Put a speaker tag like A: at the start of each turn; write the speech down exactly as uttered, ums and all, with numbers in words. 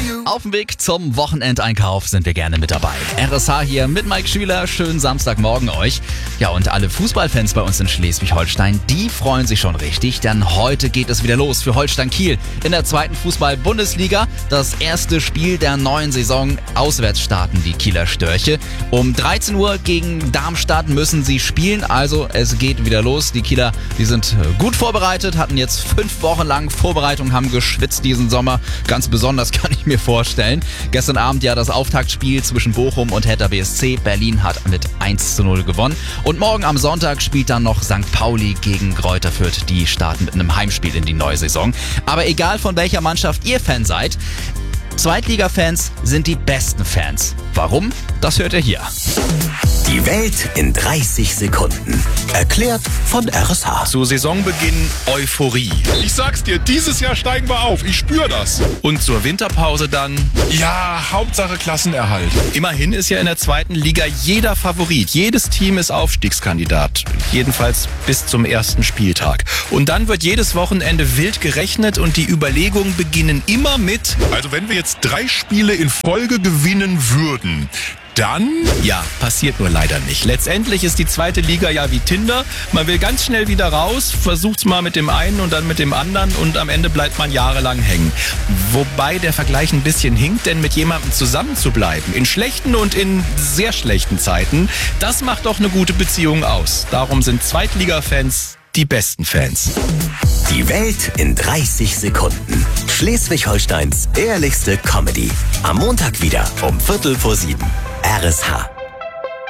A: Auf dem Weg zum Wochenendeinkauf sind wir gerne mit dabei. R S H hier mit Mike Schüler. Schönen Samstagmorgen euch. Ja, und alle Fußballfans bei uns in Schleswig-Holstein, die freuen sich schon richtig, denn heute geht es wieder los für Holstein Kiel in der zweiten Fußball-Bundesliga. Das erste Spiel der neuen Saison. Auswärts starten die Kieler Störche. Um dreizehn Uhr gegen Darmstadt müssen sie spielen, also es geht wieder los. Die Kieler, die sind gut vorbereitet, hatten jetzt fünf Wochen lang Vorbereitung, haben geschwitzt diesen Sommer. Ganz besonders kann ich mir vorstellen. Gestern Abend ja das Auftaktspiel zwischen Bochum und Hertha B S C. Berlin hat mit eins zu null gewonnen. Und morgen am Sonntag spielt dann noch Sankt Pauli gegen Greuther Fürth. Die starten mit einem Heimspiel in die neue Saison. Aber egal von welcher Mannschaft ihr Fan seid, Zweitliga-Fans sind die besten Fans. Warum? Das hört ihr hier.
B: Die Welt in dreißig Sekunden. Erklärt von R S H.
C: Zu Saisonbeginn Euphorie.
D: Ich sag's dir, dieses Jahr steigen wir auf. Ich spüre das.
C: Und zur Winterpause dann...
D: Ja, Hauptsache Klassenerhalt.
C: Immerhin ist ja in der zweiten Liga jeder Favorit. Jedes Team ist Aufstiegskandidat. Jedenfalls bis zum ersten Spieltag. Und dann wird jedes Wochenende wild gerechnet und die Überlegungen beginnen immer mit...
D: Also wenn wir jetzt drei Spiele in Folge gewinnen würden... Dann?
C: Ja, passiert nur leider nicht. Letztendlich ist die zweite Liga ja wie Tinder. Man will ganz schnell wieder raus, versucht's mal mit dem einen und dann mit dem anderen und am Ende bleibt man jahrelang hängen. Wobei der Vergleich ein bisschen hinkt, denn mit jemandem zusammen zu bleiben, in schlechten und in sehr schlechten Zeiten, das macht doch eine gute Beziehung aus. Darum sind Zweitliga-Fans die besten Fans.
B: Die Welt in dreißig Sekunden. Schleswig-Holsteins ehrlichste Comedy. Am Montag wieder um Viertel vor sieben. R S H.